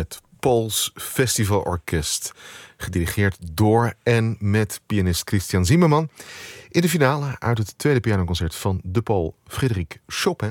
het Pools Festivalorkest. Gedirigeerd door en met pianist Christian Zimmermann. In de finale uit het tweede pianoconcert van de Pool Frédéric Chopin.